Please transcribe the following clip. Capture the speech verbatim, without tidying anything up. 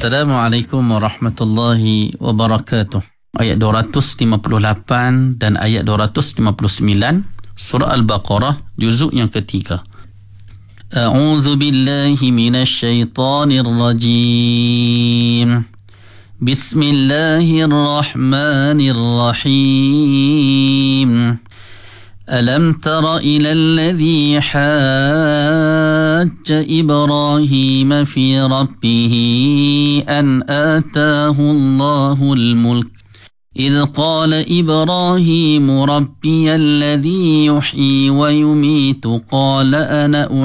Assalamualaikum warahmatullahi wabarakatuh. Ayat dua ratus lima puluh lapan dan ayat dua ratus lima puluh sembilan surah Al-Baqarah juzuk yang ketiga. A'udzu billahi minasy syaithanir rajim. Bismillahirrahmanirrahim. ألم تر إلى الذي حاج إبراهيم في ربه أن آتاه الله الملك إذ قال إبراهيم ربي الذي يحيي ويميت قال أنا